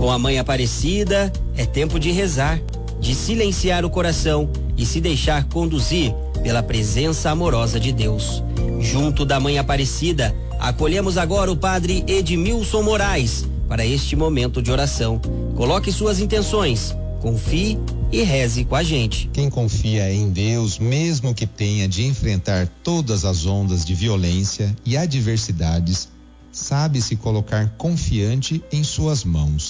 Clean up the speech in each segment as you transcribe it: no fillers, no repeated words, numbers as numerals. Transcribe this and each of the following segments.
Com a Mãe Aparecida, é tempo de rezar, de silenciar o coração e se deixar conduzir pela presença amorosa de Deus. Junto da Mãe Aparecida, acolhemos agora o Padre Edmilson Moraes para este momento de oração. Coloque suas intenções, confie e reze com a gente. Quem confia em Deus, mesmo que tenha de enfrentar todas as ondas de violência e adversidades, sabe se colocar confiante em suas mãos.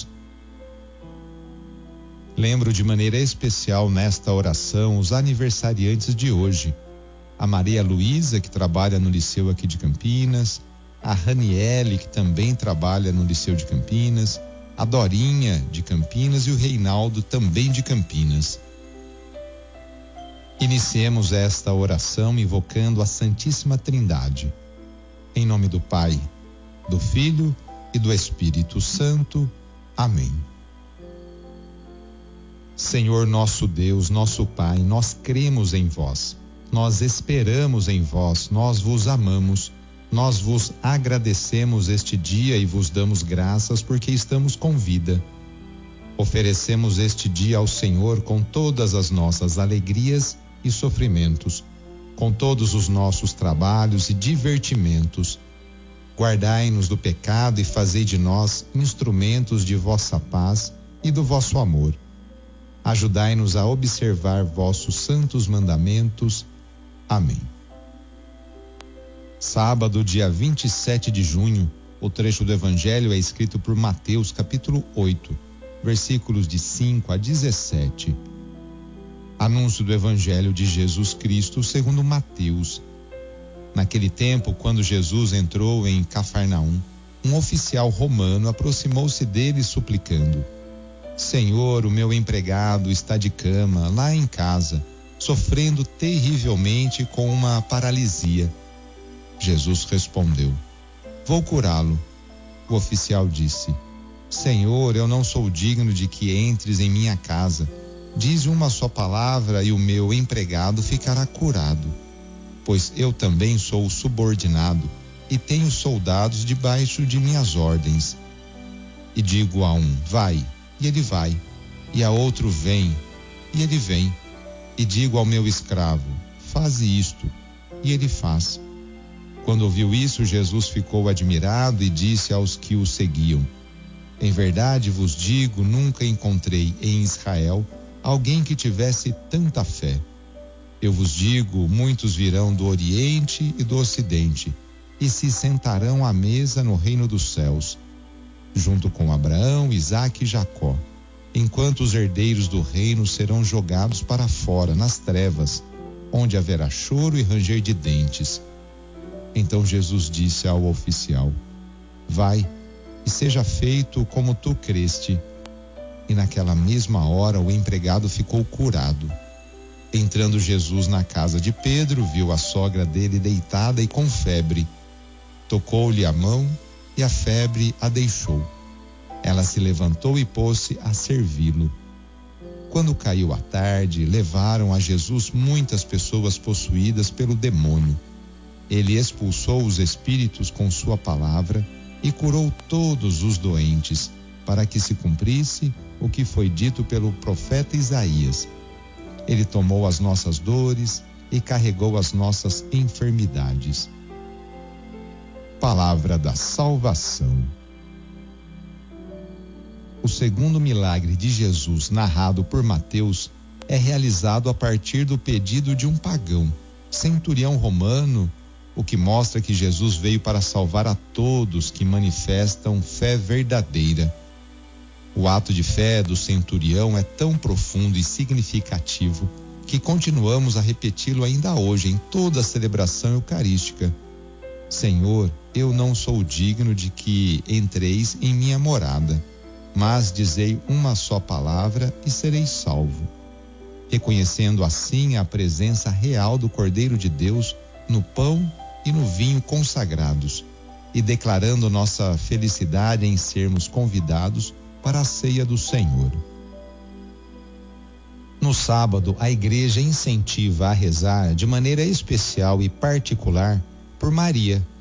Lembro de maneira especial nesta oração os aniversariantes de hoje. A Maria Luísa, que trabalha no Liceu aqui de Campinas, a Raniele, que também trabalha no Liceu de Campinas, a Dorinha de Campinas e o Reinaldo também de Campinas. Iniciemos esta oração invocando a Santíssima Trindade. Em nome do Pai, do Filho e do Espírito Santo. Amém. Senhor nosso Deus, nosso Pai, nós cremos em vós, nós esperamos em vós, nós vos amamos, nós vos agradecemos este dia e vos damos graças porque estamos com vida. Oferecemos este dia ao Senhor com todas as nossas alegrias e sofrimentos, com todos os nossos trabalhos e divertimentos. Guardai-nos do pecado e fazei de nós instrumentos de vossa paz e do vosso amor. Ajudai-nos a observar vossos santos mandamentos. Amém. Sábado, dia 27 de junho, o trecho do Evangelho é escrito por Mateus, capítulo 8, versículos de 5 a 17. Anúncio do Evangelho de Jesus Cristo segundo Mateus. Naquele tempo, quando Jesus entrou em Cafarnaum, um oficial romano aproximou-se dele suplicando: Senhor, o meu empregado está de cama lá em casa, sofrendo terrivelmente com uma paralisia. Jesus respondeu: Vou curá-lo. O oficial disse: Senhor, eu não sou digno de que entres em minha casa. Dize uma só palavra e o meu empregado ficará curado. Pois eu também sou subordinado e tenho soldados debaixo de minhas ordens. E digo a um: vai, e ele vai, e a outro: vem, e ele vem. E digo ao meu escravo: faze isto, e ele faz. Quando ouviu isso, Jesus ficou admirado e disse aos que o seguiam: Em verdade vos digo, nunca encontrei em Israel alguém que tivesse tanta fé. Eu vos digo, muitos virão do Oriente e do Ocidente, e se sentarão à mesa no reino dos céus, junto com Abraão, Isaque e Jacó, enquanto os herdeiros do reino serão jogados para fora, nas trevas, onde haverá choro e ranger de dentes. Então Jesus disse ao oficial: vai, e seja feito como tu creste. E naquela mesma hora o empregado ficou curado. Entrando Jesus na casa de Pedro, viu a sogra dele deitada e com febre. Tocou-lhe a mão e a febre a deixou. Ela se levantou e pôs-se a servi-lo. Quando caiu a tarde, levaram a Jesus muitas pessoas possuídas pelo demônio. Ele expulsou os espíritos com sua palavra e curou todos os doentes, para que se cumprisse o que foi dito pelo profeta Isaías. Ele tomou as nossas dores e carregou as nossas enfermidades. Palavra da salvação. O segundo milagre de Jesus, narrado por Mateus, é realizado a partir do pedido de um pagão, centurião romano, o que mostra que Jesus veio para salvar a todos que manifestam fé verdadeira. O ato de fé do centurião é tão profundo e significativo que continuamos a repeti-lo ainda hoje em toda a celebração eucarística. Senhor, eu não sou digno de que entreis em minha morada, mas dizei uma só palavra e serei salvo. Reconhecendo assim a presença real do Cordeiro de Deus no pão e no vinho consagrados, e declarando nossa felicidade em sermos convidados para a ceia do Senhor. No sábado, a igreja incentiva a rezar de maneira especial e particular por Maria,